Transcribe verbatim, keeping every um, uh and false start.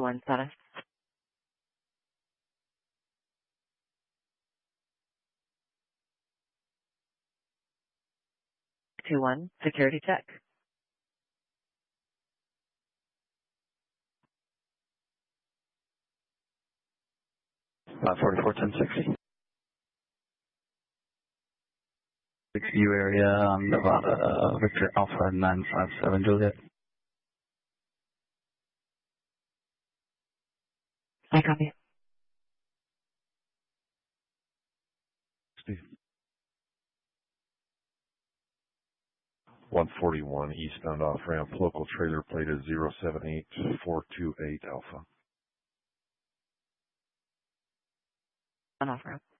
one status. two one, security check. Uh, forty-four ten sixty. U area on Nevada, uh, Victor Alpha nine five seven Juliet. I copy. Steve. one forty-one eastbound off ramp, local trailer plate is zero seven eight four two eight Alpha. On off ramp.